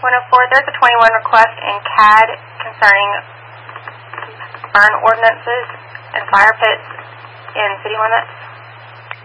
104, there's a 21 request in CAD concerning burn ordinances and fire pits in city limits.